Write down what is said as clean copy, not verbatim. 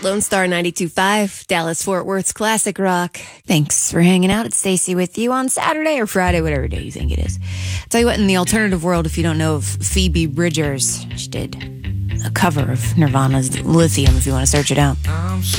Lone Star 92.5, Dallas-Fort Worth's classic rock. Thanks for hanging out. It's Stacey with you on Saturday or Friday, whatever day you think it is. Tell you what, in the alternative world, if you don't know of Phoebe Bridgers, she did a cover of Nirvana's Lithium, if you want to search it out.